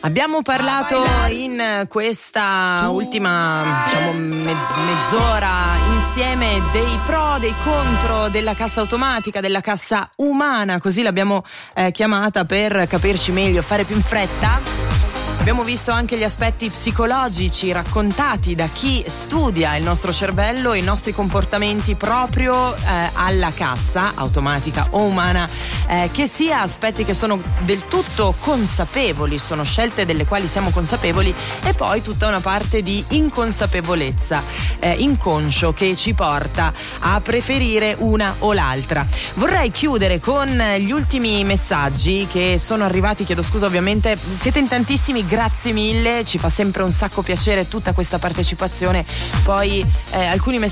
Abbiamo parlato in questa ultima mezz'ora insieme dei pro, dei contro della cassa automatica, della cassa umana, così l'abbiamo chiamata per capirci meglio, fare più in fretta. Abbiamo visto anche gli aspetti psicologici raccontati da chi studia il nostro cervello e i nostri comportamenti proprio alla cassa automatica o umana, che sia aspetti che sono del tutto consapevoli, sono scelte delle quali siamo consapevoli, e poi tutta una parte di inconsapevolezza, inconscio, che ci porta a preferire una o l'altra. Vorrei chiudere con gli ultimi messaggi che sono arrivati, chiedo scusa ovviamente, siete in tantissimi, grazie mille, ci fa sempre un sacco piacere tutta questa partecipazione. Poi alcuni messaggi